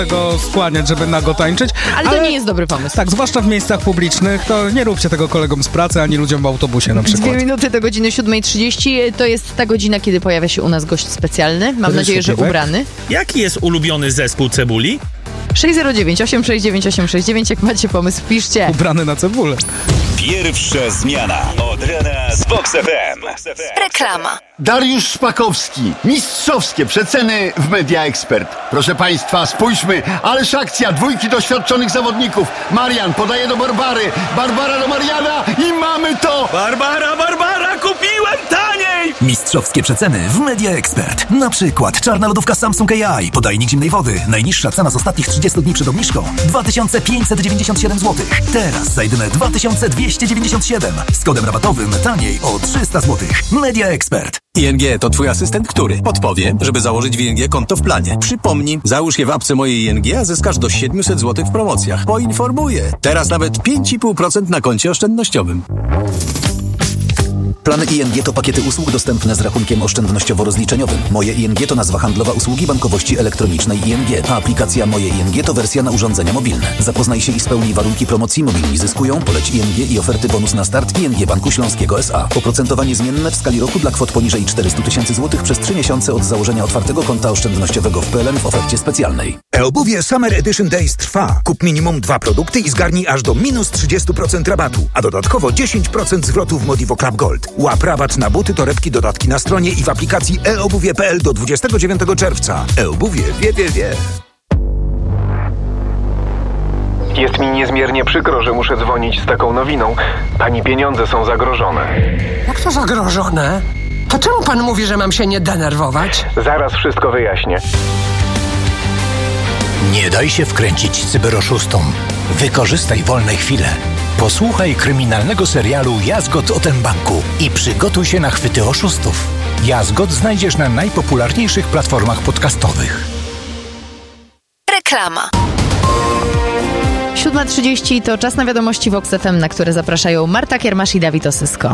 tego skłaniać, żeby nago tańczyć. Ale to nie jest dobry pomysł. Tak, zwłaszcza w miejscach publicznych, to nie róbcie tego kolegom z pracy, ani ludziom w autobusie na przykład. 2 minuty do godziny 7:30. To jest ta godzina, kiedy pojawia się u nas gość specjalny. Mam nadzieję, że ubrany. Jaki jest ulubiony zespół Cebuli? 609 869 869. Jak macie pomysł, piszcie. Ubrany na cebulę. Pierwsza zmiana od rana z Vox FM. Reklama. Dariusz Szpakowski. Mistrzowskie przeceny w Media Expert. Proszę Państwa, spójrzmy. Ależ akcja. 2 doświadczonych zawodników. Marian podaje do Barbary. Barbara do Mariana i mamy to! Barbara, kupiłem taniej! Mistrzowskie przeceny w Media Expert. Na przykład czarna lodówka Samsung AI, podajnik zimnej wody. Najniższa cena z ostatnich 30 dni przed obniżką 2597 zł. Teraz za jedyne 2297. Z kodem rabatowym taniej o 300 zł. Media Expert. ING to twój asystent, który podpowie, żeby założyć w ING konto w planie. Przypomnij, załóż je w apce mojej ING, a zyskasz do 700 zł w promocjach. Poinformuję. Teraz nawet 5,5% na koncie oszczędnościowym. Plany ING to pakiety usług dostępne z rachunkiem oszczędnościowo-rozliczeniowym. Moje ING to nazwa handlowa usługi bankowości elektronicznej ING, a aplikacja Moje ING to wersja na urządzenia mobilne. Zapoznaj się i spełnij warunki promocji Mobilni Zyskują, poleć ING i oferty bonus na start ING Banku Śląskiego S.A. Oprocentowanie zmienne w skali roku dla kwot poniżej 400 000 zł przez 3 miesiące od założenia otwartego konta oszczędnościowego w PLN w ofercie specjalnej. E-obuwie Summer Edition Days trwa. Kup minimum 2 produkty i zgarnij aż do minus 30% rabatu, a dodatkowo 10% zwrotu w Modivo Club Gold. Łap rabat na buty, torebki, dodatki na stronie i w aplikacji eobuwie.pl do 29 czerwca. E-obuwie wie. Jest mi niezmiernie przykro, że muszę dzwonić z taką nowiną. Pani pieniądze są zagrożone. Jak to zagrożone? To czemu pan mówi, że mam się nie denerwować? Zaraz wszystko wyjaśnię. Nie daj się wkręcić cyberoszustom. Wykorzystaj wolne chwile. Posłuchaj kryminalnego serialu Jazgot o tym banku i przygotuj się na chwyty oszustów. Jazgot znajdziesz na najpopularniejszych platformach podcastowych. Reklama. 7:30 to czas na wiadomości Vox FM, na które zapraszają Marta Kiermasz i Dawid Osysko.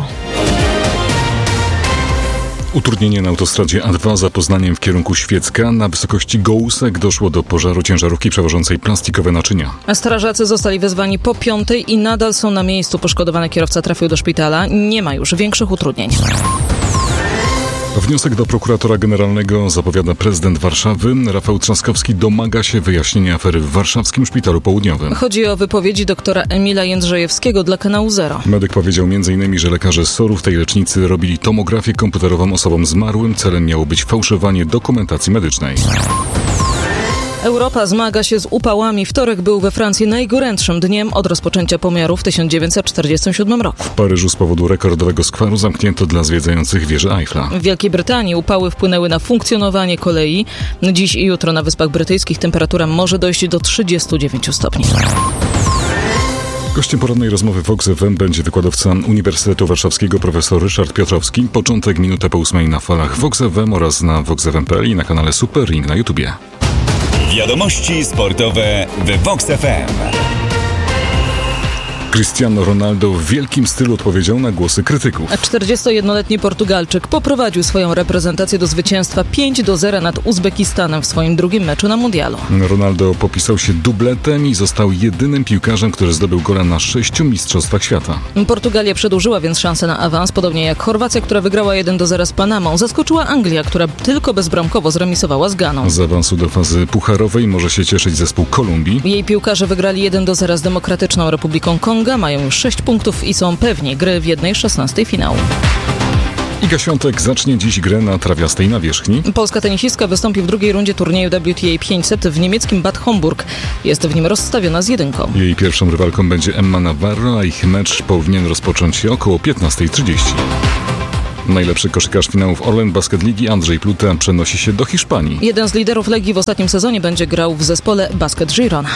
Utrudnienie na autostradzie A2 za Poznaniem w kierunku Świecka. Na wysokości Gołusek doszło do pożaru ciężarówki przewożącej plastikowe naczynia. Strażacy zostali wezwani po 5:00 i nadal są na miejscu. Poszkodowany kierowca trafił do szpitala. Nie ma już większych utrudnień. Wniosek do prokuratora generalnego zapowiada prezydent Warszawy. Rafał Trzaskowski domaga się wyjaśnienia afery w warszawskim Szpitalu Południowym. Chodzi o wypowiedzi doktora Emila Jędrzejewskiego dla Kanału Zero. Medyk powiedział m.in., że lekarze SOR-u w tej lecznicy robili tomografię komputerową osobom zmarłym. Celem miało być fałszowanie dokumentacji medycznej. Europa zmaga się z upałami. Wtorek był we Francji najgorętszym dniem od rozpoczęcia pomiarów w 1947 roku. W Paryżu z powodu rekordowego skwaru zamknięto dla zwiedzających wieżę Eiffla. W Wielkiej Brytanii upały wpłynęły na funkcjonowanie kolei. Dziś i jutro na Wyspach Brytyjskich temperatura może dojść do 39 stopni. Gościem porannej rozmowy Vox FM będzie wykładowca Uniwersytetu Warszawskiego profesor Ryszard Piotrowski. Początek minutę po 8 na falach Vox FM oraz na voxfm.pl i na kanale Super Ring na YouTubie. Wiadomości sportowe w Vox FM. Cristiano Ronaldo w wielkim stylu odpowiedział na głosy krytyków. 41-letni Portugalczyk poprowadził swoją reprezentację do zwycięstwa 5-0 nad Uzbekistanem w swoim drugim meczu na mundialu. Ronaldo popisał się dubletem i został jedynym piłkarzem, który zdobył gola na 6 mistrzostwach świata. Portugalia przedłużyła więc szansę na awans, podobnie jak Chorwacja, która wygrała 1-0 z Panamą. Zaskoczyła Anglia, która tylko bezbramkowo zremisowała z Ganą. Z awansu do fazy pucharowej może się cieszyć zespół Kolumbii. Jej piłkarze wygrali 1-0 z Demokratyczną Republiką Konga, mają już 6 punktów i są pewni gry w 1/16 finału. Iga Świątek zacznie dziś grę na trawiastej nawierzchni. Polska tenisistka wystąpi w drugiej rundzie turnieju WTA 500 w niemieckim Bad Homburg. Jest w nim rozstawiona z jedynką. Jej pierwszą rywalką będzie Emma Navarro, a ich mecz powinien rozpocząć się około 15:30. Najlepszy koszykarz finałów Orlen Basket Ligi Andrzej Pluta przenosi się do Hiszpanii. Jeden z liderów Legii w ostatnim sezonie będzie grał w zespole Basket Girona.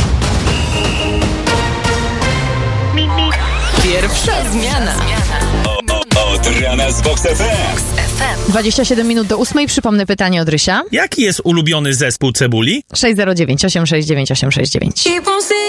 Pierwsza zmiana. Od rana z Vox FM. 27 minut do 8. Przypomnę pytanie od Rysia. Jaki jest ulubiony zespół Cebuli? 609 869 869.